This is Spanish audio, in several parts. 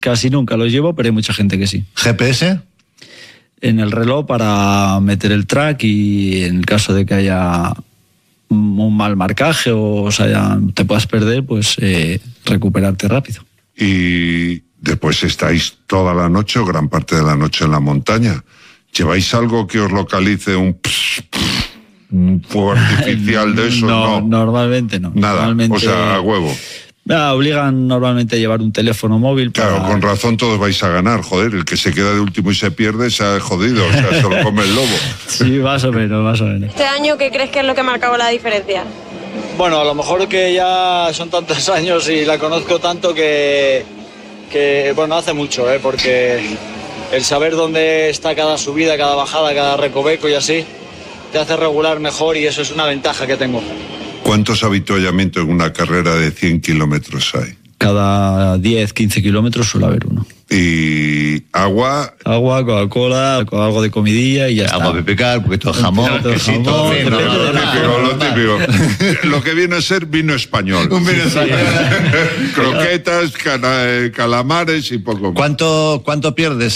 Casi nunca los llevo, pero hay mucha gente que sí. ¿GPS? En el reloj para meter el track y en el caso de que haya un mal marcaje o sea, te puedas perder, pues recuperarte rápido. Y después estáis toda la noche o gran parte de la noche en la montaña. ¿Lleváis algo que os localice un fuego artificial de eso? No, normalmente no. Nada, normalmente, o sea, a huevo. Obligan normalmente a llevar un teléfono móvil. Claro, con razón todos vais a ganar, joder, el que se queda de último y se pierde se ha jodido, o sea, se lo come el lobo. Sí, más o menos. Este año, ¿qué crees que es lo que ha marcado la diferencia? Bueno, a lo mejor que ya son tantos años y la conozco tanto que bueno, hace mucho, porque el saber dónde está cada subida, cada bajada, cada recoveco y así, te hace regular mejor y eso es una ventaja que tengo. ¿Cuántos avituallamientos en una carrera de 100 kilómetros hay? Cada 10, 15 kilómetros suele haber uno. ¿Y agua? Agua, Coca-Cola, con algo de comidilla y ya está. Agua de picar, porque todo jamón, quesito, Lo típico. Lo que viene a ser vino español. Un vino español. Croquetas, calamares y poco más. ¿Cuánto pierdes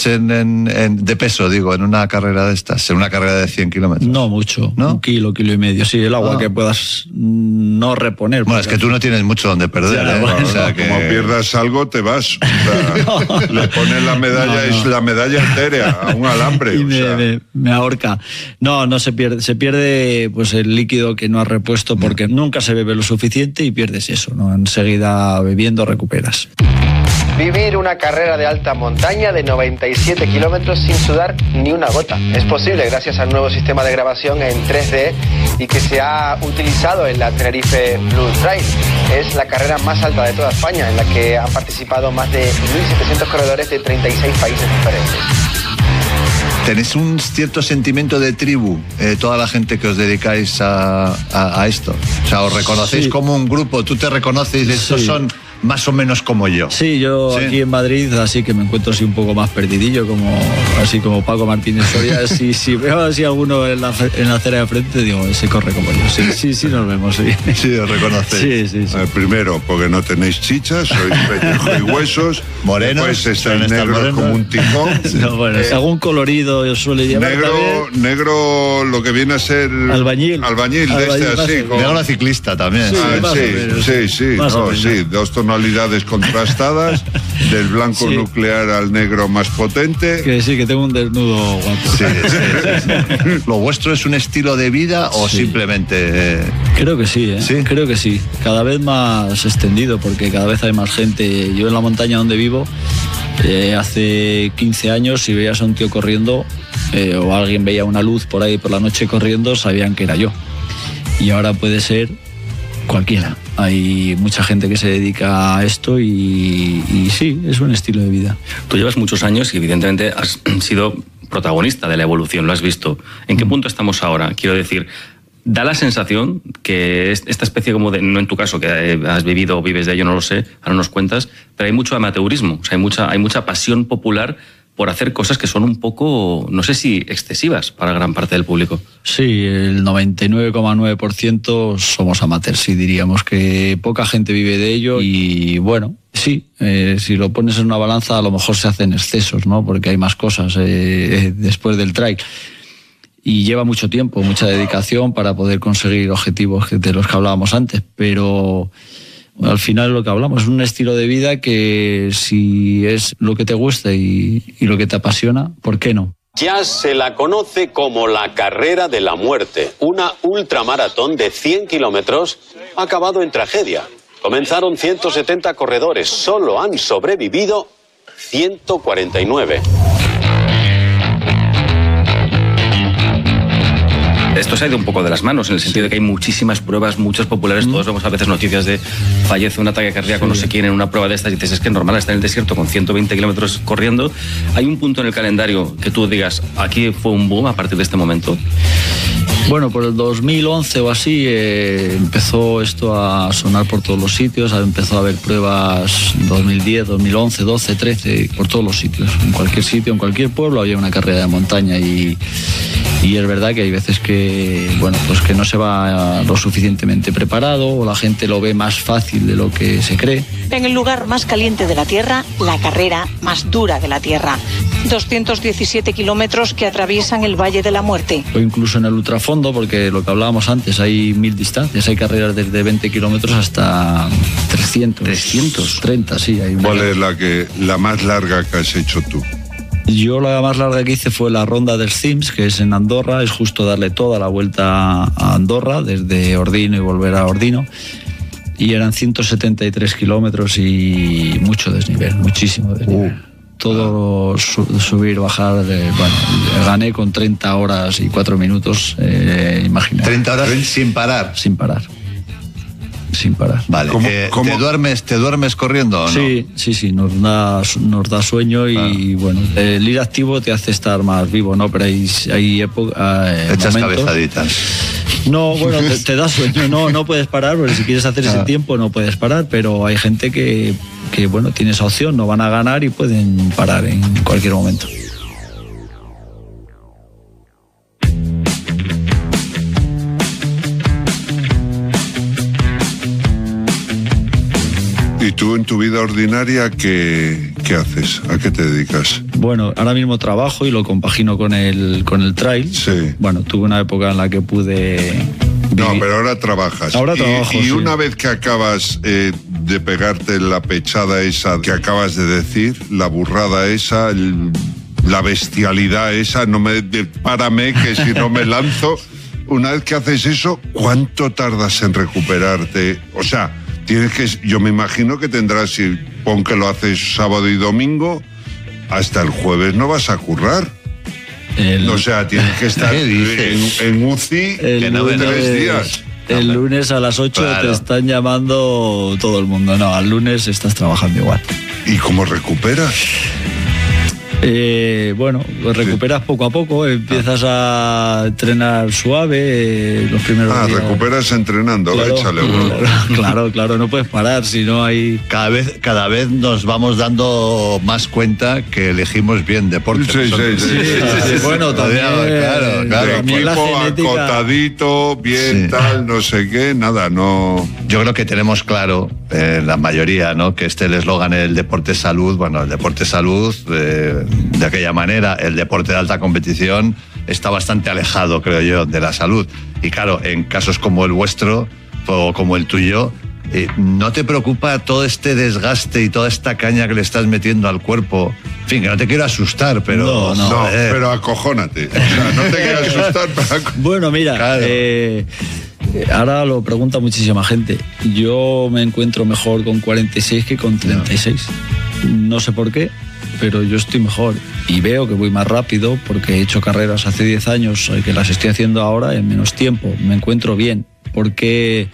de peso, digo, en una carrera de estas? En una carrera de 100 kilómetros. No mucho, ¿no? 1 kilo, 1,5 kilos. Sí, el agua que puedas no reponer. Bueno, es que tú no tienes mucho donde perder. Bueno, o sea, como pierdas algo, te vas. O sea, le pones la medalla, es la medalla etérea a un alambre. Y me ahorca. No se pierde. Se pierde pues el líquido que no has repuesto porque nunca se bebe lo suficiente y pierdes eso, ¿no? Enseguida bebiendo recuperas. Vivir una carrera de alta montaña de 97 kilómetros sin sudar ni una gota. Es posible gracias al nuevo sistema de grabación en 3D y que se ha utilizado en la Tenerife Blue Trail. Es la carrera más alta de toda España, en la que han participado más de 1.700 corredores de 36 países diferentes. ¿Tenéis un cierto sentimiento de tribu, toda la gente que os dedicáis a esto? O sea, ¿os reconocéis como un grupo? ¿Tú te reconoces? Estos son más o menos como yo. Sí, yo aquí en Madrid, así que me encuentro así un poco más perdidillo, así como Paco Martínez Soria. Si veo así alguno en la acera de frente, digo, se corre como yo. Sí, nos vemos. Sí, os reconocéis. Sí. Primero, porque no tenéis chichas, sois pellejo y huesos. Morenos. Después estáis negros como un tijón. No, bueno, según colorido yo suele llevar negro, lo que viene a ser albañil así. Negro ciclista también. Sí, dos tonalidades contrastadas, del blanco nuclear al negro más potente. Que tengo un desnudo guapo. Sí. ¿Lo vuestro es un estilo de vida o simplemente...? Creo que sí, creo que sí. Cada vez más extendido porque cada vez hay más gente. Yo en la montaña donde vivo, hace 15 años, si veías a un tío corriendo o alguien veía una luz por ahí por la noche corriendo, sabían que era yo. Y ahora puede ser cualquiera. Hay mucha gente que se dedica a esto y sí, es un estilo de vida. Tú llevas muchos años y evidentemente has sido protagonista de la evolución, lo has visto. ¿En qué punto estamos ahora? Quiero decir, da la sensación que esta especie como de, no en tu caso, que has vivido o vives de ello, no lo sé, ahora nos cuentas, pero hay mucho amateurismo, o sea, hay mucha pasión popular por hacer cosas que son un poco, no sé si excesivas para gran parte del público. Sí, el 99,9% somos amateurs, sí, diríamos que poca gente vive de ello y bueno, sí, si lo pones en una balanza a lo mejor se hacen excesos, ¿no? Porque hay más cosas después del trail. Y lleva mucho tiempo, mucha dedicación para poder conseguir objetivos de los que hablábamos antes, pero al final lo que hablamos es un estilo de vida que si es lo que te gusta y lo que te apasiona, ¿por qué no? Ya se la conoce como la carrera de la muerte. Una ultramaratón de 100 kilómetros ha acabado en tragedia. Comenzaron 170 corredores, solo han sobrevivido 149. Esto se ha ido un poco de las manos, en el sentido de que hay muchísimas pruebas, muchos populares, todos vemos a veces noticias de fallece un ataque cardíaco, no sé quién, en una prueba de estas, y dices, es que es normal estar en el desierto con 120 kilómetros corriendo. ¿Hay un punto en el calendario que tú digas, aquí fue un boom a partir de este momento? Bueno, por el 2011 o así empezó esto a sonar por todos los sitios, empezó a haber pruebas 2010, 2011, 12, 13, por todos los sitios. En cualquier sitio, en cualquier pueblo había una carrera de montaña y Y es verdad que hay veces que, bueno, pues que no se va lo suficientemente preparado o la gente lo ve más fácil de lo que se cree. En el lugar más caliente de la Tierra, la carrera más dura de la Tierra. 217 kilómetros que atraviesan el Valle de la Muerte. O incluso en el ultrafondo, porque lo que hablábamos antes, hay 1000 distancias, hay carreras desde 20 kilómetros hasta 300. 330, sí. Hay una. ¿Cuál es la más larga que has hecho tú? Yo la más larga que hice fue la ronda del Sims, que es en Andorra, es justo darle toda la vuelta a Andorra, desde Ordino y volver a Ordino, y eran 173 kilómetros y mucho desnivel, muchísimo desnivel. Todo subir, bajar, gané con 30 horas y 4 minutos, imagínate. 30 horas sin parar. Sin parar. Vale. ¿Cómo? ¿Te duermes corriendo o no? Sí, nos da sueño y bueno, el ir activo te hace estar más vivo, ¿no? Pero hay épocas. Echas cabezaditas. No, bueno, te da sueño, no puedes parar, porque si quieres hacer ese tiempo no puedes parar, pero hay gente que bueno, tiene esa opción, no van a ganar y pueden parar en cualquier momento. ¿Y tú en tu vida ordinaria qué haces? ¿A qué te dedicas? Bueno, ahora mismo trabajo y lo compagino con el trail. Sí. Bueno, tuve una época en la que pude... No, pero ahora trabajas. Ahora trabajo, y sí. una vez que acabas de pegarte la pechada esa que acabas de decir, la burrada esa, la bestialidad esa, párame que si no me lanzo. Una vez que haces eso, ¿cuánto tardas en recuperarte? O sea, yo me imagino que tendrás, si pon que lo haces sábado y domingo, hasta el jueves no vas a currar. O sea, tienes que estar en UCI en 3 días. El lunes a las 8 te están llamando todo el mundo. No, al lunes estás trabajando igual. ¿Y cómo recuperas? Bueno, pues recuperas poco a poco, empiezas a entrenar suave los primeros días. Recuperas entrenando, claro, échale. Claro, no puedes parar, si no hay... Cada vez nos vamos dando más cuenta que elegimos bien deporte. Sí. Bueno, también, claro. De equipo acotadito, bien, tal, no sé qué, nada, no... Yo creo que tenemos claro, la mayoría, ¿no? Que el eslogan el deporte es salud. Bueno, el deporte es salud, de aquella manera, el deporte de alta competición está bastante alejado, creo yo, de la salud. Y claro, en casos como el vuestro o como el tuyo, ¿no te preocupa todo este desgaste y toda esta caña que le estás metiendo al cuerpo? En fin, que no te quiero asustar, pero... No, pero acojónate. O sea, no te quiero asustar, pero... Bueno, mira, claro. Ahora lo pregunta muchísima gente. Yo me encuentro mejor con 46 que con 36. No sé por qué, pero yo estoy mejor y veo que voy más rápido porque he hecho carreras hace 10 años que las estoy haciendo ahora en menos tiempo. Me encuentro bien. ¿Por qué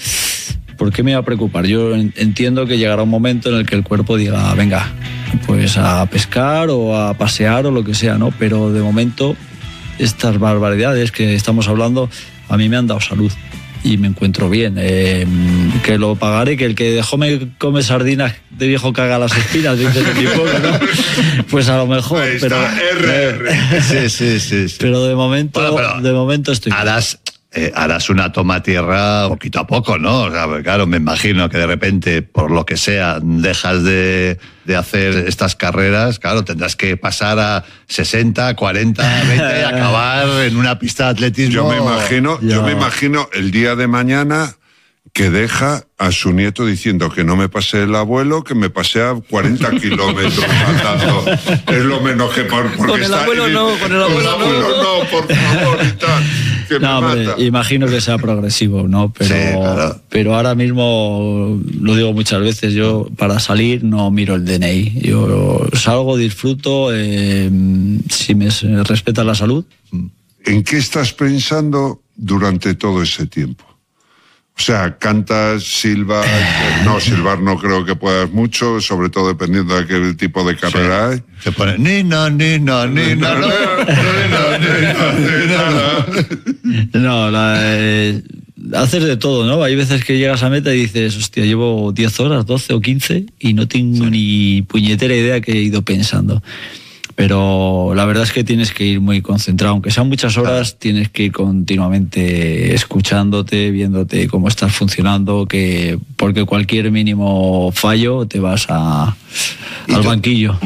me va a preocupar? Yo entiendo que llegará un momento en el que el cuerpo diga, venga, pues a pescar o a pasear o lo que sea, ¿no? Pero de momento estas barbaridades que estamos hablando a mí me han dado salud y me encuentro bien. Que lo pagaré, que el que dejó me come sardinas de viejo caga las espinas, dices en mi pueblo, ¿no? Pues a lo mejor. Ahí pero está, Sí. Pero de momento estoy harás una toma a tierra poquito a poco, ¿no? O sea, claro, me imagino que de repente, por lo que sea, dejas de hacer estas carreras, claro, tendrás que pasar a 60, 40, 20 y acabar en una pista de atletismo. Yo me imagino el día de mañana que deja a su nieto diciendo que no me pase el abuelo, que me pase a 40 kilómetros andando. Es lo menos que porque con el abuelo no, por favor, y tal. Que no, me hombre, mata. imagino que sea progresivo, ¿no? Pero, sí, claro. Pero ahora mismo, lo digo muchas veces, yo para salir no miro el DNI. Yo salgo, disfruto, si me respeta la salud. ¿En qué estás pensando durante todo ese tiempo? O sea, cantas, silbas... No, silbar no creo que puedas mucho, sobre todo dependiendo de qué tipo de carrera hay. Se pone haces de todo, ¿no? Hay veces que llegas a meta y dices, hostia, llevo 10 horas, 12 o 15 y no tengo ni puñetera idea que he ido pensando. Pero la verdad es que tienes que ir muy concentrado, aunque sean muchas horas, tienes que ir continuamente escuchándote, viéndote cómo estás funcionando, porque cualquier mínimo fallo te vas al banquillo.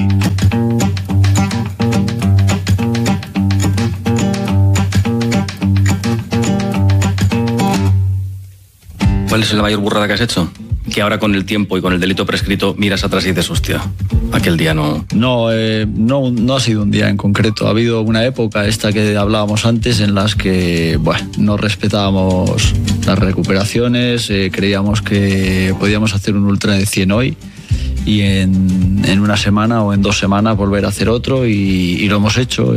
¿Cuál es la mayor burrada que has hecho? Que ahora con el tiempo y con el delito prescrito miras atrás y dices, hostia, aquel día no... No ha sido un día en concreto. Ha habido una época, esta que hablábamos antes, en las que no respetábamos las recuperaciones, creíamos que podíamos hacer un ultra de 100 hoy y en una semana o en 2 semanas volver a hacer otro y lo hemos hecho.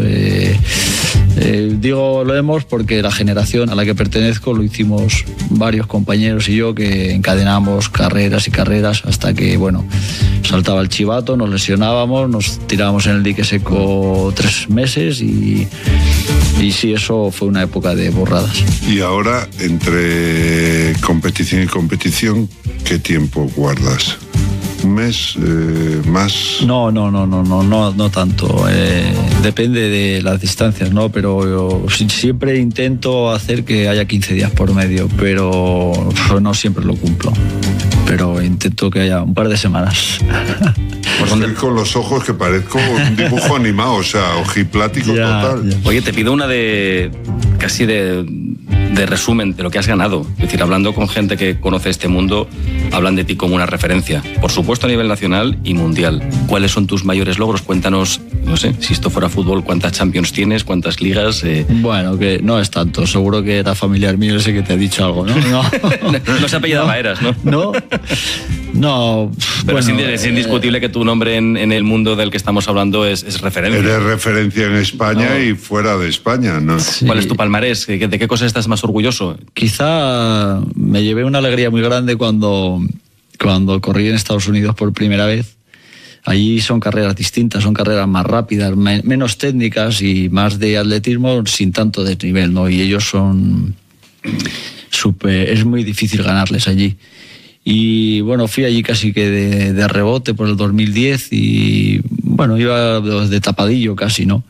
Digo lo hemos porque la generación a la que pertenezco lo hicimos varios compañeros y yo, que encadenamos carreras y carreras hasta que saltaba el chivato, nos lesionábamos, nos tirábamos en el dique seco 3 meses y sí, eso fue una época de borradas. Y ahora, entre competición y competición, ¿qué tiempo guardas? ¿Un mes? ¿Más? No tanto. Depende de las distancias, ¿no? Pero yo siempre intento hacer que haya 15 días por medio, pero no siempre lo cumplo. Pero intento que haya un par de semanas. Estoy con los ojos que parezco un dibujo animado, o sea, ojiplático total. Ya. Oye, te pido una casi de resumen de lo que has ganado. Es decir, hablando con gente que conoce este mundo, hablan de ti como una referencia. Por supuesto a nivel nacional y mundial. ¿Cuáles son tus mayores logros? Cuéntanos, no sé, si esto fuera fútbol, ¿cuántas Champions tienes? ¿Cuántas ligas? Bueno, que no es tanto. Seguro que era familiar mío ese que te ha dicho algo, ¿no? No se apellidaba Eras, ¿no? No. Pero es indiscutible que tu nombre en el mundo del que estamos hablando es referencia. Eres referencia en España y fuera de España, ¿no? Sí. ¿Cuál es tu palmarés? ¿De qué cosas estás más orgulloso? Quizá me llevé una alegría muy grande cuando corrí en Estados Unidos por primera vez. Allí son carreras distintas, son carreras más rápidas, menos técnicas y más de atletismo sin tanto desnivel, ¿no? Y ellos son es muy difícil ganarles allí. Y fui allí casi que de rebote por el 2010 y iba de tapadillo casi, ¿no?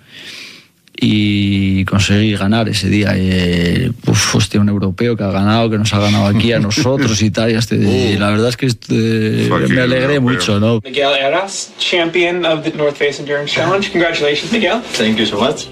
Y conseguí ganar ese día. Un europeo que ha ganado, que nos ha ganado aquí a nosotros y tal. Y la verdad es que me alegré mucho, ¿no? Miguel Eras, champion of the North Face Endurance Challenge. Congratulations, Miguel. Thank you so much.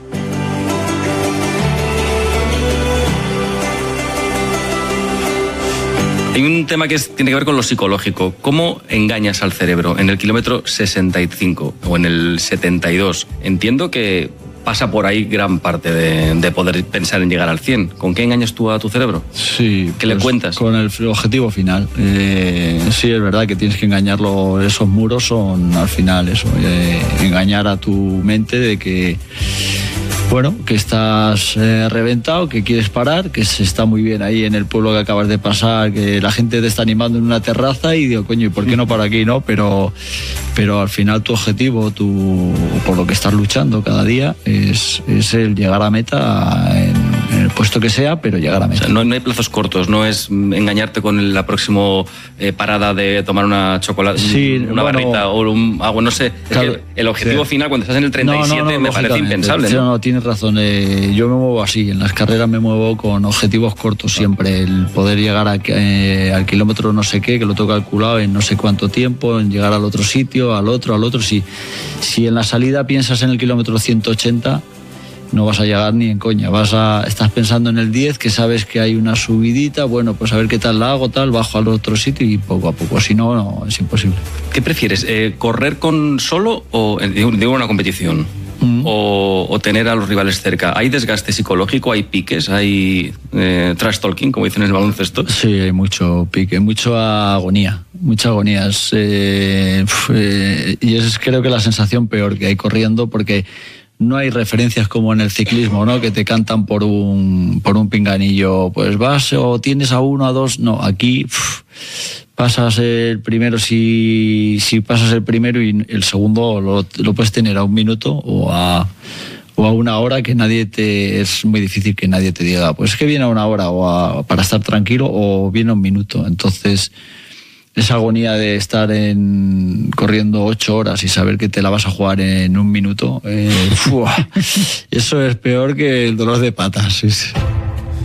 Hay un tema que tiene que ver con lo psicológico. ¿Cómo engañas al cerebro en el kilómetro 65 o en el 72? Entiendo que pasa por ahí gran parte de poder pensar en llegar al 100. ¿Con qué engañas tú a tu cerebro? Sí. ¿Qué le cuentas? Con el objetivo final. Sí, es verdad que tienes que engañarlo. Esos muros son al final eso. Engañar a tu mente de que que estás reventado, que quieres parar, que se está muy bien ahí en el pueblo que acabas de pasar, que la gente te está animando en una terraza y digo, coño, ¿y por qué no paro aquí, no? Pero al final tu objetivo, por lo que estás luchando cada día, es el llegar a meta en el puesto que sea, pero llegar a meta. O sea, no hay plazos cortos, no es engañarte con la próxima parada de tomar una chocolate, una barrita o algo, no sé. Claro, es que el objetivo final, cuando estás en el 37, me parece impensable, ¿no? No, tienes razón. Yo me muevo así. En las carreras me muevo con objetivos cortos siempre. El poder llegar al kilómetro no sé qué, que lo tengo calculado en no sé cuánto tiempo, en llegar al otro sitio, al otro. Si en la salida piensas en el kilómetro 180, no vas a llegar ni en coña. Estás pensando en el 10, que sabes que hay una subidita, pues a ver qué tal la hago, bajo al otro sitio y poco a poco. Si no, es imposible. ¿Qué prefieres? ¿Correr con solo o digo una competición? O tener a los rivales cerca? ¿Hay desgaste psicológico? ¿Hay piques? ¿Hay trash talking, como dicen en el baloncesto? Sí, hay mucho pique, mucha agonía. Y es creo que la sensación peor que hay corriendo, porque no hay referencias como en el ciclismo, ¿no? Que te cantan por un pinganillo, pues vas o tienes a 1, a 2, no, aquí pasas el primero, si pasas el primero, y el segundo lo puedes tener a 1 minuto o a 1 hora, que es muy difícil que nadie te diga, pues es que viene a 1 hora para estar tranquilo, o viene a 1 minuto. Entonces esa agonía de estar corriendo 8 horas y saber que te la vas a jugar en 1 minuto, eso es peor que el dolor de patas. Sí.